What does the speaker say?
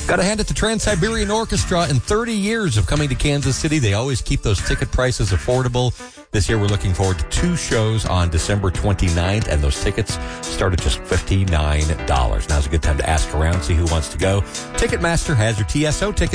Got to hand it to Trans-Siberian Orchestra. In 30 years of coming to Kansas City, they always keep those ticket prices affordable. This year, we're looking forward to 2 shows on December 29th, and those tickets start at just $59. Now's a good time to ask around, see who wants to go. Ticketmaster has your TSO tickets.